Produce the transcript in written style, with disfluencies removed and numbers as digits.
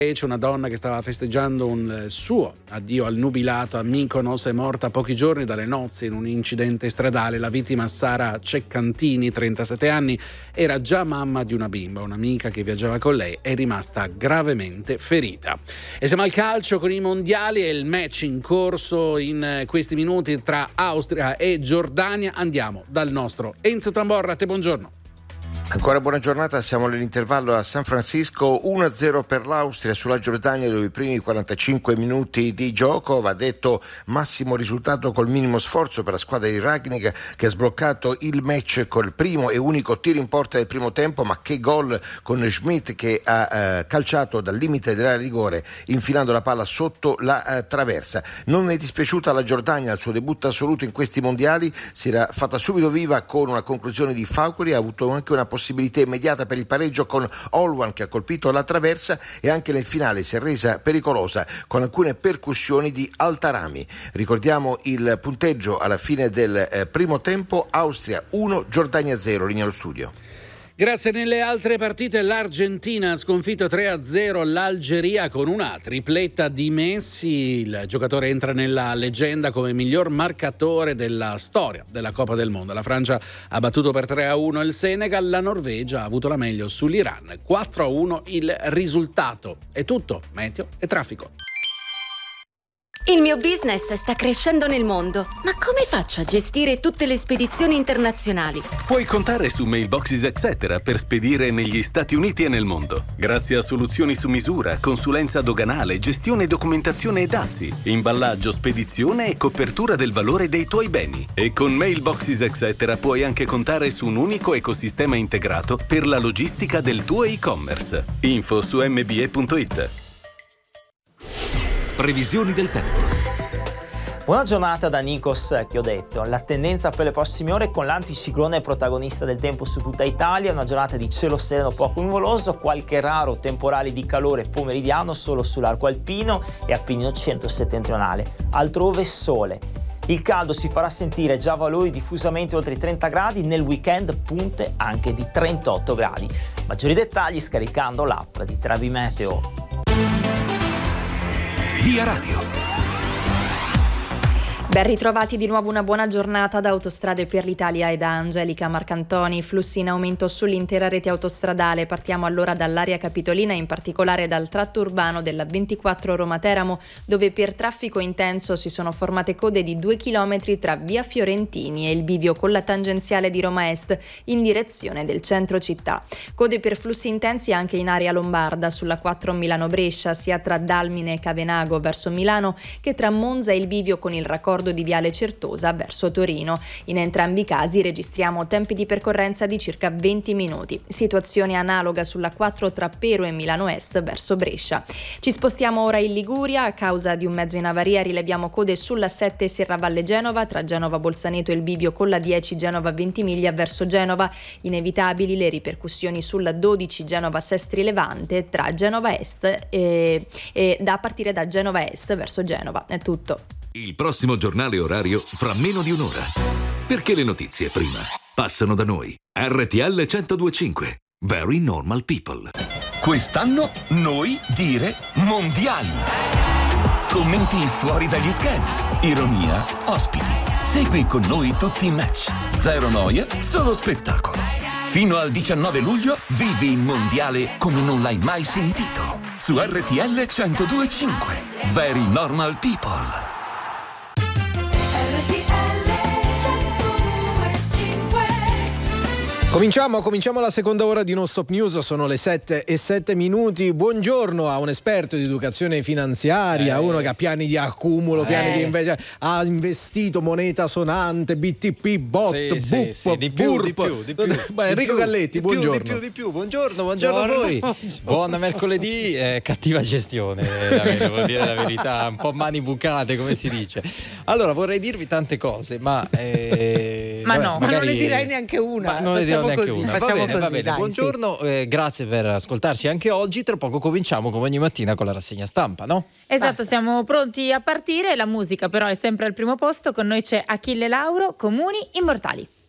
C'è una donna che stava festeggiando un suo addio al nubilato a Mykonos, è morta a pochi giorni dalle nozze in un incidente stradale. La vittima, Sara Ceccantini, 37 anni, era già mamma di una bimba. Un'amica che viaggiava con lei è rimasta gravemente ferita. E siamo al calcio con i mondiali e il match in corso in questi minuti tra Austria e Giordania. Andiamo dal nostro Enzo Tamborra. A te, buongiorno. Ancora buona giornata, siamo nell'intervallo a San Francisco, 1-0 per l'Austria sulla Giordania dopo i primi 45 minuti di gioco. Va detto massimo risultato col minimo sforzo per la squadra di Rangnick, che ha sbloccato il match col primo e unico tiro in porta del primo tempo, ma che gol con Schmidt che ha calciato dal limite dell'area di rigore infilando la palla sotto la traversa. Non è dispiaciuta la Giordania al suo debutto assoluto in questi mondiali, si era fatta subito viva con una conclusione di Faukuri, ha avuto anche una possibilità immediata per il pareggio con Olwan che ha colpito la traversa, e anche nel finale si è resa pericolosa con alcune percussioni di Altarami. Ricordiamo il punteggio alla fine del primo tempo: Austria 1, Giordania 0. Linea allo studio. Grazie. Nelle altre partite l'Argentina ha sconfitto 3-0 l'Algeria con una tripletta di Messi. Il giocatore entra nella leggenda come miglior marcatore della storia della Coppa del Mondo. La Francia ha battuto per 3-1 il Senegal, la Norvegia ha avuto la meglio sull'Iran. 4-1 il risultato. È tutto, meteo e traffico. Il mio business sta crescendo nel mondo, ma come faccio a gestire tutte le spedizioni internazionali? Puoi contare su Mailboxes Etc. per spedire negli Stati Uniti e nel mondo. Grazie a soluzioni su misura, consulenza doganale, gestione, documentazione e dazi, imballaggio, spedizione e copertura del valore dei tuoi beni. E con Mailboxes Etc. puoi anche contare su un unico ecosistema integrato per la logistica del tuo e-commerce. Info su mbe.it. Previsioni del tempo. Buona giornata da Nikos Chiodetto. La tendenza per le prossime ore con l'anticiclone protagonista del tempo su tutta Italia, una giornata di cielo sereno poco nuvoloso, qualche raro temporale di calore pomeridiano solo sull'arco alpino e Appennino centro-settentrionale. Altrove sole. Il caldo si farà sentire, già a valori diffusamente oltre i 30 gradi, nel weekend punte anche di 38 gradi. Maggiori dettagli scaricando l'app di Trebi Meteo. Via Radio. Ben ritrovati di nuovo, una buona giornata da Autostrade per l'Italia e da Angelica Marcantoni. Flussi in aumento sull'intera rete autostradale. Partiamo allora dall'area capitolina, in particolare dal tratto urbano della 24 Roma-Teramo, dove per traffico intenso si sono formate code di 2 chilometri tra via Fiorentini e il bivio con la tangenziale di Roma Est in direzione del centro città. Code per flussi intensi anche in area lombarda sulla 4 Milano-Brescia, sia tra Dalmine e Cavenago verso Milano che tra Monza e il bivio con il raccordo di Viale Certosa verso Torino. In entrambi i casi registriamo tempi di percorrenza di circa 20 minuti. Situazione analoga sulla 4 tra Pero e Milano Est verso Brescia. Ci spostiamo ora in Liguria. A causa di un mezzo in avaria rileviamo code sulla 7 Serravalle Genova tra Genova Bolzaneto e il bivio con la 10 Genova Ventimiglia verso Genova. Inevitabili le ripercussioni sulla 12 Genova Sestri Levante tra Genova Est e da partire da Genova Est verso Genova. È tutto. Il prossimo giornale orario fra meno di un'ora. Perché le notizie prima passano da noi. RTL 102.5. Very Normal People. Quest'anno noi dire mondiali. Commenti fuori dagli schemi. Ironia, ospiti. Segui con noi tutti i match. Zero noia, solo spettacolo. Fino al 19 luglio vivi il mondiale come non l'hai mai sentito. Su RTL 102.5. Very Normal People. Cominciamo la seconda ora di Non Stop News, sono le 7:07. Buongiorno a un esperto di educazione finanziaria, uno che ha piani di accumulo, piani di ha investito moneta sonante, BTP, bot, BUP, di più. Enrico Galletti, buongiorno. Di più. Buongiorno a voi. Buon mercoledì, cattiva gestione, devo dire la verità, un po' mani bucate, come si dice. Allora, vorrei dirvi tante cose, ma non ne direi neanche una. Facciamo così. Va bene. Buongiorno, grazie per ascoltarci anche oggi. Tra poco cominciamo come ogni mattina con la rassegna stampa, no? Esatto, siamo pronti a partire. La musica però è sempre al primo posto. Con noi c'è Achille Lauro, Comuni Immortali.